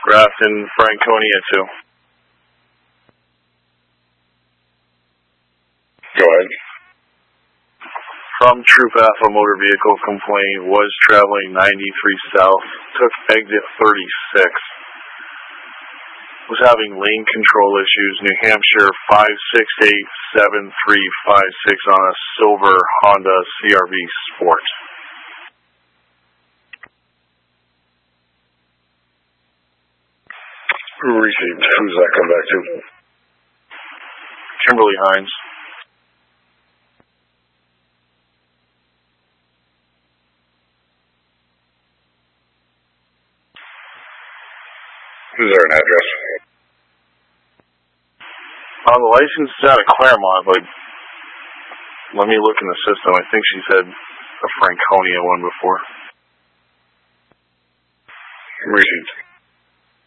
Grafton, Franconia 2. Go ahead. From Troop F, a motor vehicle complaint, was traveling 93 south, took exit 36. Was having lane control issues, New Hampshire 5687356 on a silver Honda CRV Sport. Received. Who does that come back to? Kimberly Hines. Is there an address? The license is out of Claremont, but let me look in the system. I think she said a Franconia one before. Received.